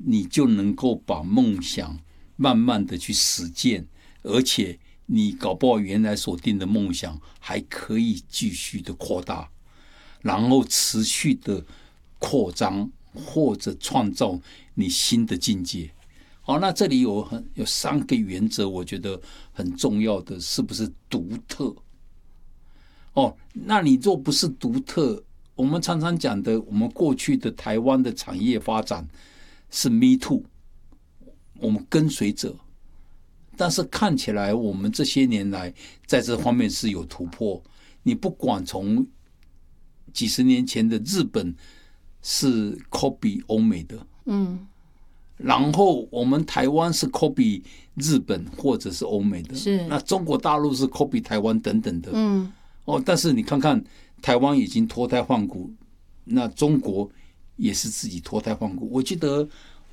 你就能够把梦想慢慢的去实践，而且你搞不好原来所定的梦想还可以继续的扩大，然后持续的扩张或者创造你新的境界。好，那这里有3个原则，我觉得很重要的，是不是独特？那你若不是独特，我们常常讲的，我们过去的台湾的产业发展是 me too， 我们跟随者，但是看起来我们这些年来在这方面是有突破。你不管从几十年前的日本是 copy 欧美的，然后我们台湾是 copy 日本或者是欧美的， 是那中国大陆是 copy 台湾等等的，但是你看看台湾已经脱胎换骨，那中国也是自己脱胎换骨。我记得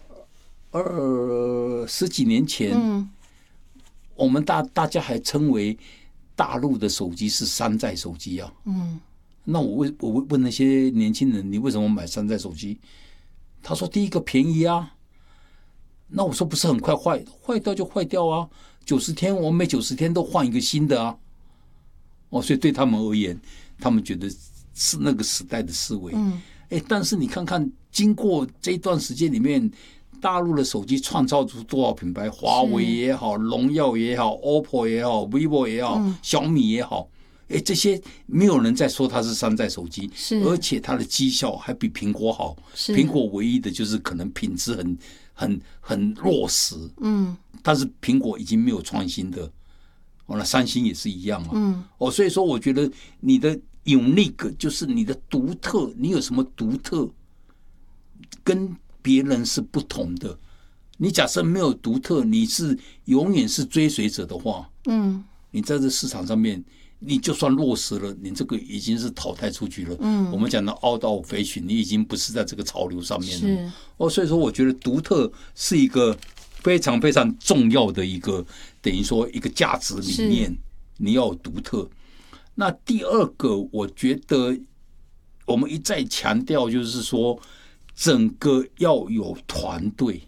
10几年前，我们大家还称为大陆的手机是山寨手机啊。那我问那些年轻人，你为什么买山寨手机？他说第一个便宜啊。那我说不是很快坏掉就坏掉啊，90天我每90天都换一个新的啊。所以对他们而言，他们觉得是那个时代的思维。但是你看看，经过这一段时间里面，大陆的手机创造出多少品牌？华为也好，荣耀也好 ，OPPO 也好 ，vivo 也好，小米也好，这些没有人在说它是山寨手机，而且它的绩效还比苹果好。苹果唯一的就是可能品质很落实，但是苹果已经没有创新的。那三星也是一样啊。所以说我觉得你的 unique 就是你的独特，你有什么独特跟别人是不同的。你假设没有独特，你是永远是追随者的话，你在这市场上面，你就算落实了，你这个已经是淘汰出去了。我们讲的 out of fashion， 你已经不是在这个潮流上面了。所以说我觉得独特是一个非常非常重要的一个，等于说一个价值理念，你要有独特。那第二个，我觉得我们一再强调，就是说整个要有团队。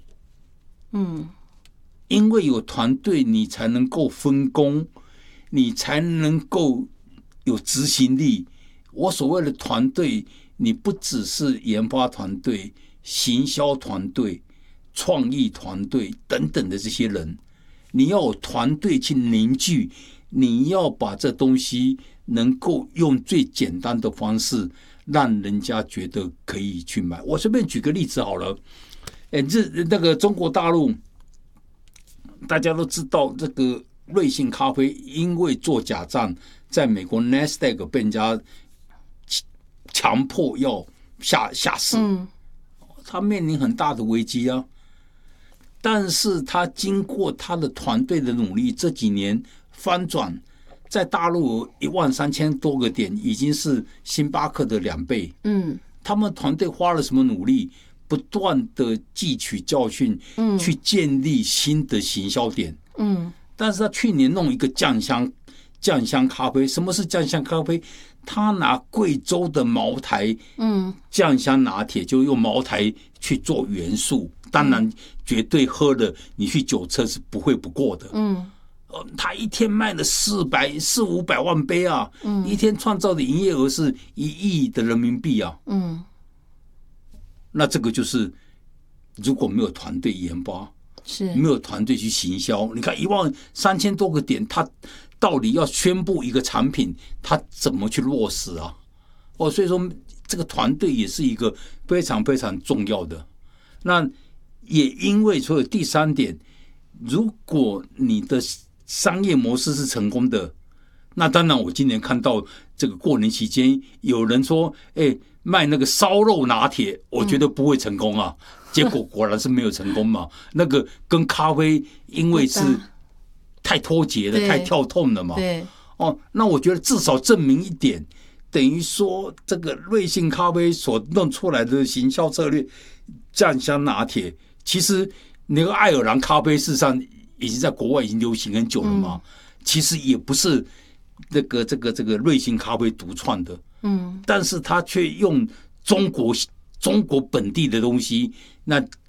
因为有团队，你才能够分工，你才能够有执行力。我所谓的团队，你不只是研发团队、行销团队、创意团队等等的这些人，你要有团队去凝聚，你要把这东西能够用最简单的方式让人家觉得可以去买。我随便举个例子好了，那个中国大陆大家都知道，这个瑞幸咖啡因为做假账，在美国 NASDAQ 被人家强迫要下市，他面临很大的危机啊。但是他经过他的团队的努力，这几年翻转，在大陆13000多个点，已经是星巴克的2倍。他们团队花了什么努力？不断的汲取教训，去建立新的行销点。但是他去年弄一个酱香咖啡。什么是酱香咖啡？他拿贵州的茅台，酱香拿铁，就用茅台去做元素。当然，绝对喝了你去酒测是不会不过的。他一天卖了400-500万杯啊，一天创造的营业额是1亿的人民币啊。那这个就是如果没有团队研发，没有团队去行销，你看13000多个点，他到底要宣布一个产品，他怎么去落实啊？所以说这个团队也是一个非常非常重要的。那也因为所有第3点，如果你的商业模式是成功的，那当然我今年看到这个过年期间有人说卖那个烧肉拿铁，我觉得不会成功啊。结果果然是没有成功嘛。那个跟咖啡因为是太脱节了，太跳痛了嘛。那我觉得至少证明一点，等于说这个瑞幸咖啡所弄出来的行销策略，酱香拿铁，其实那个爱尔兰咖啡事实上已经在国外已经流行很久了嘛。其实也不是这个瑞幸咖啡独创的。但是他却用中国本地的东西，那